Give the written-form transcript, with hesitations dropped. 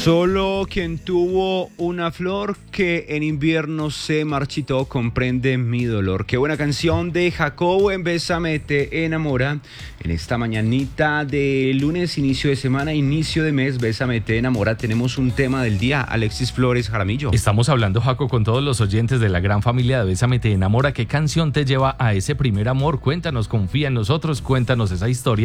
Solo quien tuvo una flor que en invierno se marchitó comprende mi dolor. Qué buena canción de Jacobo en Bésame te enamora. En esta mañanita de lunes, inicio de semana, inicio de mes, Bésame te enamora. Tenemos un tema del día, Alexis Flores Jaramillo. Estamos hablando, Jaco, con todos los oyentes de la gran familia de Bésame te enamora. ¿Qué canción te lleva a ese primer amor? Cuéntanos, confía en nosotros, cuéntanos esa historia.